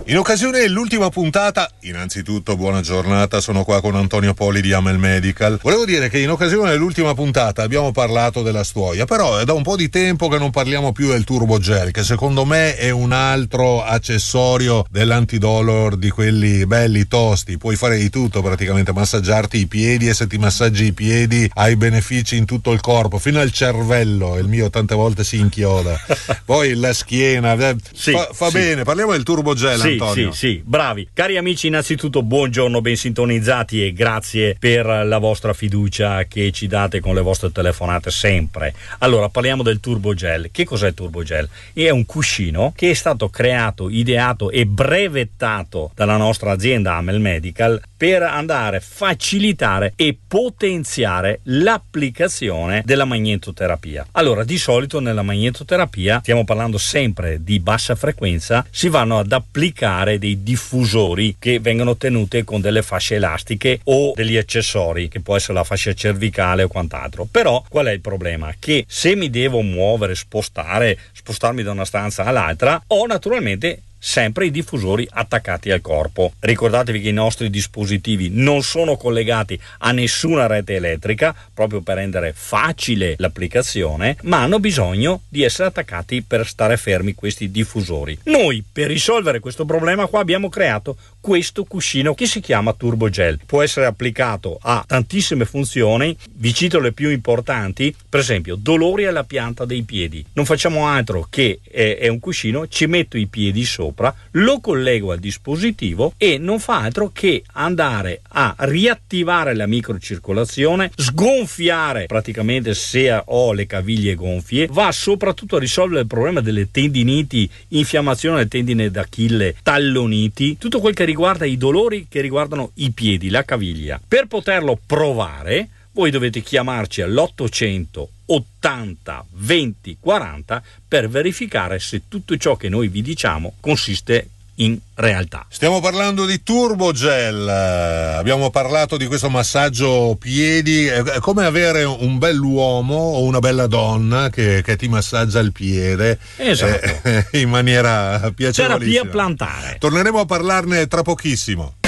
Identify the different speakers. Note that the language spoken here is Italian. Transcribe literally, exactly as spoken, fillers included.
Speaker 1: In occasione dell'ultima puntata, innanzitutto buona giornata, sono qua con Antonio Poli di Amel Medical. Volevo dire che in occasione dell'ultima puntata abbiamo parlato della stuoia, però è da un po' di tempo che non parliamo più del Turbo Gel, che secondo me è un altro accessorio dell'antidolor di quelli belli tosti. Puoi fare di tutto praticamente, massaggiarti i piedi, e se ti massaggi i piedi hai benefici in tutto il corpo, fino al cervello. Il mio tante volte si inchioda. Poi la schiena,
Speaker 2: sì,
Speaker 1: fa, fa
Speaker 2: sì.
Speaker 1: bene. Parliamo del Turbo Gel,
Speaker 2: sì,
Speaker 1: Antonio.
Speaker 2: Sì, sì, bravi. Cari amici, innanzitutto buongiorno, ben sintonizzati e grazie per la vostra fiducia che ci date con le vostre telefonate sempre. Allora, parliamo del Turbo Gel. Che cos'è il Turbo Gel? È un cuscino che è stato creato, ideato e brevettato dalla nostra azienda Amel Medical per andare a facilitare e potenziare l'applicazione della magnetoterapia. Allora, di solito nella magnetoterapia, stiamo parlando sempre di bassa frequenza, si vanno ad applicare dei diffusori che vengono tenute con delle fasce elastiche o degli accessori, che può essere la fascia cervicale o quant'altro. Però qual è il problema? Che se mi devo muovere, spostare, spostarmi da una stanza all'altra, ho naturalmente sempre i diffusori attaccati al corpo. Ricordatevi che i nostri dispositivi non sono collegati a nessuna rete elettrica, proprio per rendere facile l'applicazione, ma hanno bisogno di essere attaccati per stare fermi questi diffusori. Noi, per risolvere questo problema qua, abbiamo creato questo cuscino che si chiama Turbo Gel. Può essere applicato a tantissime funzioni, vi cito le più importanti. Per esempio, dolori alla pianta dei piedi. Non facciamo altro che è, è un cuscino, ci metto i piedi sopra, lo collego al dispositivo e non fa altro che andare a riattivare la microcircolazione, sgonfiare praticamente se ho le caviglie gonfie, va soprattutto a risolvere il problema delle tendiniti, infiammazione del tendine d'Achille, talloniti, tutto quel che riguarda i dolori che riguardano i piedi, la caviglia. Per poterlo provare, voi dovete chiamarci all'ottocento ottanta venti quaranta per verificare se tutto ciò che noi vi diciamo consiste in realtà.
Speaker 1: Stiamo parlando di Turbo Gel, abbiamo parlato di questo massaggio piedi. È come avere un bell'uomo o una bella donna che, che ti massaggia il piede,
Speaker 2: esatto,
Speaker 1: eh, in maniera piacevolissima.
Speaker 2: Terapia plantare.
Speaker 1: Torneremo a parlarne tra pochissimo.